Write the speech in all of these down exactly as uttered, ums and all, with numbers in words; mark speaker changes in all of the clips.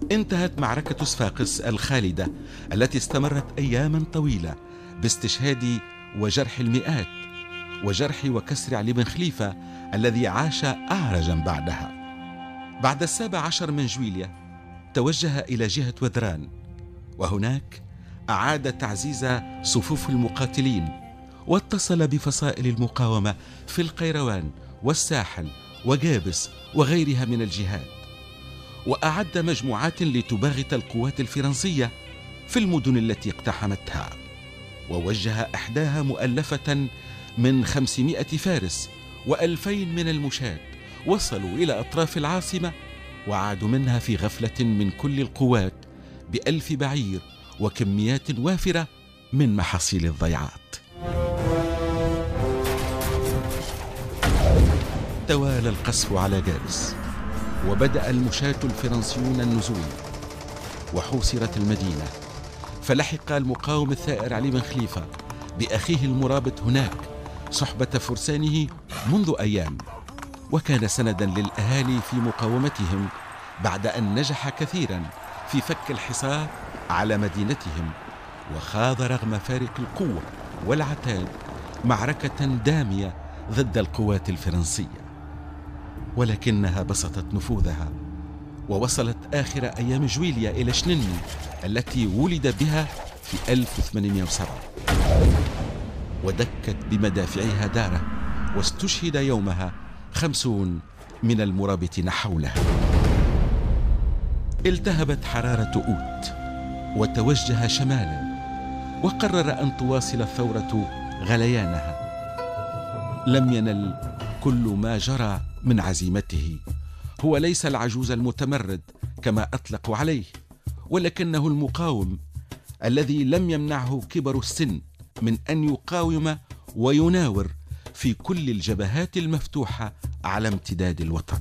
Speaker 1: انتهت معركة صفاقس الخالدة التي استمرت أياما طويلة باستشهاد وجرح المئات، وجرح وكسر علي بن خليفة الذي عاش أعرجا بعدها. بعد السابع عشر من جويلية توجه إلى جهة وذران، وهناك أعاد تعزيز صفوف المقاتلين، واتصل بفصائل المقاومة في القيروان والساحل وجابس وغيرها من الجهات، وأعد مجموعات لتباغت القوات الفرنسية في المدن التي اقتحمتها، ووجه إحداها مؤلفة من خمسمائة فارس وألفين من المشاة، وصلوا إلى أطراف العاصمة وعادوا منها في غفلة من كل القوات بألف بعير وكميات وافرة من محاصيل الضيعات. توالى القصف على جابس، وبدأ المشاة الفرنسيون النزول، وحوصرت المدينة، فلحق المقاوم الثائر علي بن خليفة بأخيه المرابط هناك صحبة فرسانه منذ أيام، وكان سندا للأهالي في مقاومتهم بعد أن نجح كثيرا في فك الحصار على مدينتهم، وخاض رغم فارق القوة والعتاد معركة دامية ضد القوات الفرنسية، ولكنها بسطت نفوذها ووصلت آخر أيام جويلية إلى شنني التي ولد بها في ألف وثمانمائة وسبعة، ودكت بمدافعها داره، واستشهد يومها خمسون من المرابطين حولها. التهبت حرارة أوت وتوجه شمالا، وقرر أن تواصل الثورة غليانها. لم ينل كل ما جرى من عزيمته، هو ليس العجوز المتمرد كما أطلقوا عليه، ولكنه المقاوم الذي لم يمنعه كبر السن من أن يقاوم ويناور في كل الجبهات المفتوحة على امتداد الوطن.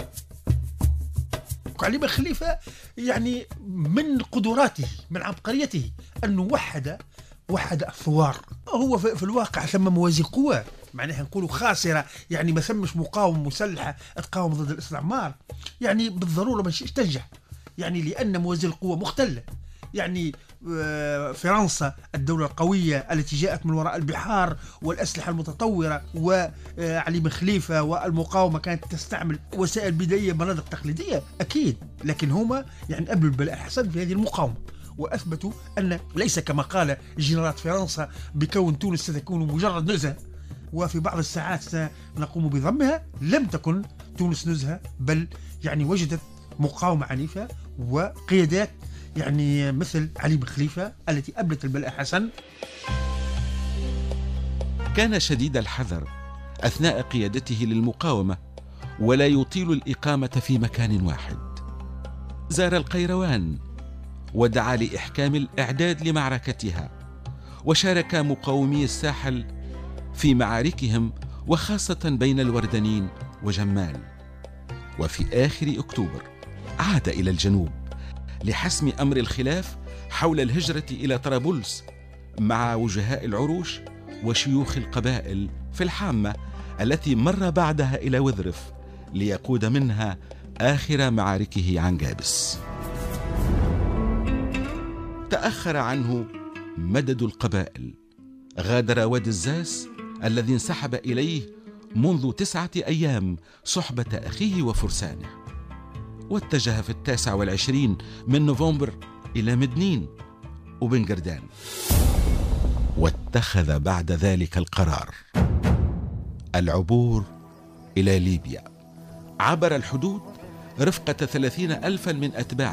Speaker 2: علي بن خليفة يعني من قدراته من عبقريته أنه وحد وحد الثوار. هو في الواقع ثم موازي قوى، معناها نقولوا خاسرة، يعني ما ثمش مقاوم مسلحة تقاوم ضد الاستعمار يعني بالضرورة باش تنجح، يعني لأن موازي القوى مختلة. يعني فرنسا الدولة القوية التي جاءت من وراء البحار والأسلحة المتطورة، وعلي بن خليفة والمقاومة كانت تستعمل وسائل بدائية مناطق تقليدية أكيد، لكن هما يعني قبلوا البلاء الحسن في هذه المقاومة، وأثبتوا أن ليس كما قال جنرال فرنسا بكون تونس ستكون مجرد نزهة وفي بعض الساعات سنقوم بضمها. لم تكن تونس نزهة، بل يعني وجدت مقاومة عنيفة وقيادات يعني مثل علي بن خليفة التي أبلت البلاء حسن.
Speaker 1: كان شديد الحذر أثناء قيادته للمقاومة، ولا يطيل الإقامة في مكان واحد. زار القيروان ودعا لإحكام الإعداد لمعركتها، وشارك مقاومي الساحل في معاركهم، وخاصة بين الوردنين وجمال. وفي آخر أكتوبر عاد إلى الجنوب لحسم أمر الخلاف حول الهجرة إلى طرابلس مع وجهاء العروش وشيوخ القبائل في الحامة التي مر بعدها إلى وذرف ليقود منها آخر معاركه عن جابس. تأخر عنه مدد القبائل، غادر وادي الزاس الذي انسحب إليه منذ تسعة أيام صحبة أخيه وفرسانه، واتجه في التاسع والعشرين من نوفمبر إلى مدنين وبن قردان، واتخذ بعد ذلك القرار العبور إلى ليبيا. عبر الحدود رفقة ثلاثين ألفا من أتباعه